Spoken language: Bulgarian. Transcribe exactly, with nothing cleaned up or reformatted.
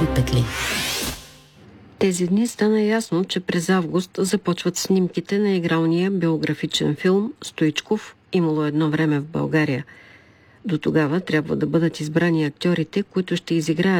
Слънчеви петли. Тези дни стана ясно, че през август започват снимките на игралния биографичен филм «Стоичков. Имало едно време в България». До тогава трябва да бъдат избрани актьорите, които ще изиграят